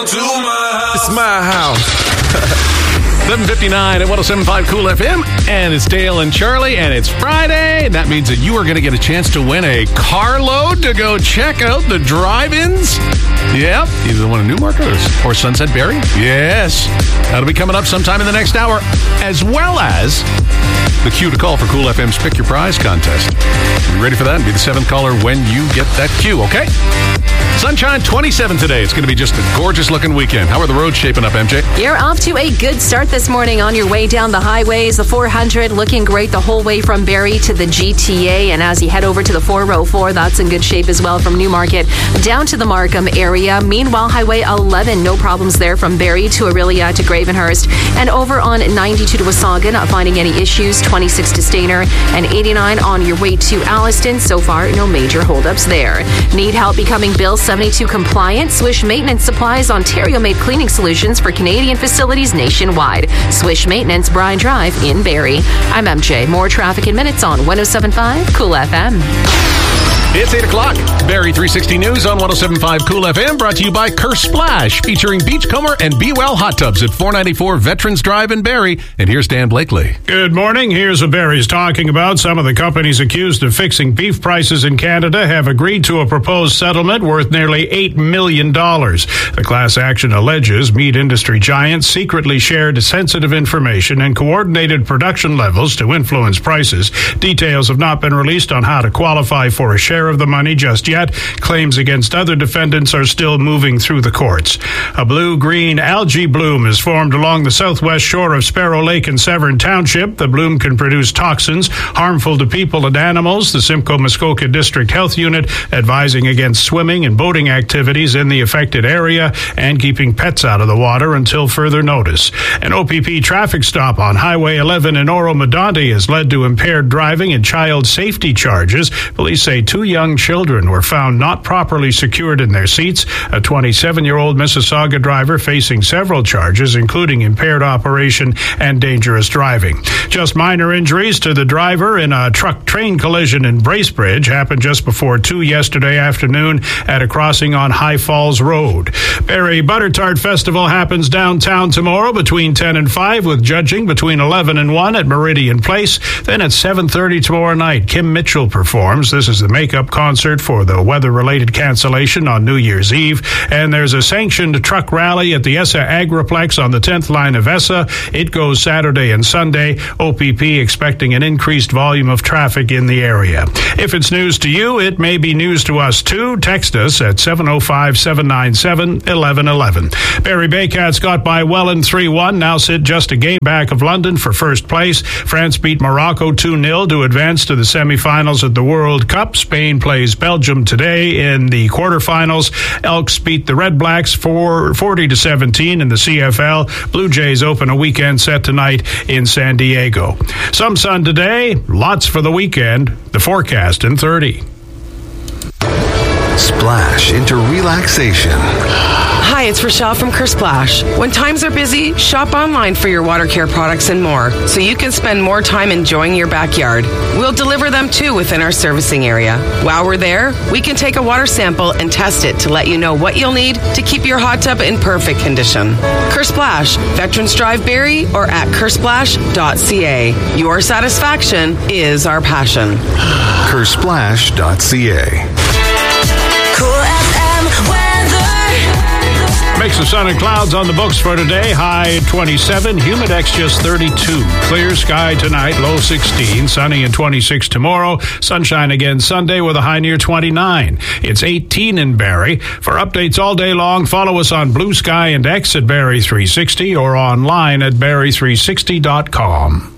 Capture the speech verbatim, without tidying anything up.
Welcome to my house. It's my house. seven fifty-nine at one oh seven point five Cool F M, and it's Dale and Charlie, and it's Friday, and that means that you are going to get a chance to win a carload to go check out the drive-ins. Yep, either the one in Newmarket or, or Sunset Berry. Yes, that'll be coming up sometime in the next hour, as well as the cue to call for Cool F M's Pick Your Prize contest. You ready for that? Be the seventh caller when you get that cue, okay? Sunshine twenty-seven today. It's going to be just a gorgeous-looking weekend. How are the roads shaping up, M J? You're off to a good start this morning on your way down the highways. The four hundred looking great the whole way from Barrie to the G T A. And as you head over to the four oh four, that's in good shape as well from Newmarket down to the Markham area. Meanwhile, Highway eleven, no problems there from Barrie to Aurelia to Gravenhurst. And over on ninety-two to Wasaga, not finding any issues. twenty-six to Stainer and eighty-nine on your way to Alliston. So far, no major holdups there. Need help becoming Bill seventy-two compliant? Swish Maintenance supplies Ontario-made cleaning solutions for Canadian facilities nationwide. Swish Maintenance, Bryan Drive in Barrie. I'm M J. More traffic in minutes on one oh seven point five Cool F M. It's eight o'clock. Barrie three sixty News on one oh seven point five Cool F M, brought to you by Curse Splash, featuring Beachcomber and Be Well hot tubs at four ninety-four Veterans Drive in Barrie. And here's Dan Blakely. Good morning. Here's what Barrie's talking about. Some of the companies accused of fixing beef prices in Canada have agreed to a proposed settlement worth nearly eight million dollars. The class action alleges meat industry giants secretly shared sensitive information and coordinated production levels to influence prices. Details have not been released on how to qualify for a share of the money just yet. Claims against other defendants are still moving through the courts. A blue-green algae bloom is formed along the southwest shore of Sparrow Lake in Severn Township. The bloom can produce toxins harmful to people and animals. The Simcoe Muskoka District Health Unit advising against swimming and boating activities in the affected area and keeping pets out of the water until further notice. An O P P traffic stop on Highway eleven in Oro-Medonte has led to impaired driving and child safety charges. Police say two young children were found not properly secured in their seats. A twenty-seven-year-old Mississauga driver facing several charges, including impaired operation and dangerous driving. Just minor injuries to the driver in a truck-train collision in Bracebridge happened just before two yesterday afternoon at a crossing on High Falls Road. Barrie Butter Tart Festival happens downtown tomorrow between ten and five, with judging between eleven and one at Meridian Place. Then at seven thirty tomorrow night, Kim Mitchell performs. This is the makeup concert for the weather-related cancellation on New Year's Eve. And there's a sanctioned truck rally at the Essa Agriplex on the tenth line of Essa. It goes Saturday and Sunday. O P P expecting an increased volume of traffic in the area. If it's news to you, it may be news to us too. Text us at seven oh five, seven nine seven, one one one one. Barrie Baycats got by Welland three one, now sit just a game back of London for first place. France beat Morocco two nil to advance to the semifinals at the World Cup. Spain plays Belgium today in the quarterfinals. Elks beat the Red Blacks for forty to seventeen in the C F L. Blue Jays open a weekend set tonight in San Diego. Some sun today, lots for the weekend. The forecast in thirty. Splash into relaxation. Hi, it's Rochelle from Kersplash. When times are busy, shop online for your water care products and more, so you can spend more time enjoying your backyard. We'll deliver them too within our servicing area. While we're there, we can take a water sample and test it to let you know what you'll need to keep your hot tub in perfect condition. Kersplash, Veterans Drive Barrie, or at kersplash dot c a. Your satisfaction is our passion. kersplash dot c a. Cool F M weather. Mix of sun and clouds on the books for today. High twenty-seven, Humidex just thirty-two. Clear sky tonight, low sixteen. Sunny and twenty-six tomorrow. Sunshine again Sunday with a high near twenty-nine. It's eighteen in Barrie. For updates all day long, follow us on Blue Sky and X at Barrie three sixty or online at barrie three sixty dot com.